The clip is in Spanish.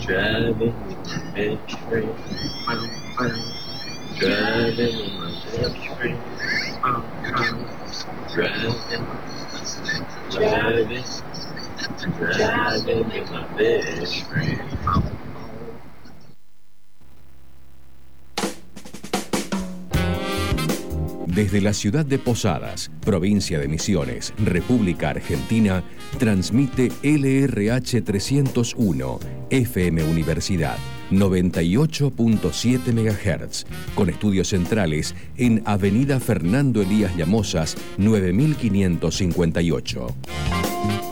Driving in my best friend. Driving in my best friend. Driving in my best friend. Desde la ciudad de Posadas, provincia de Misiones, República Argentina, transmite LRH 301, FM Universidad, 98.7 MHz, con estudios centrales en Avenida Fernando Elías Llamosas, 9558.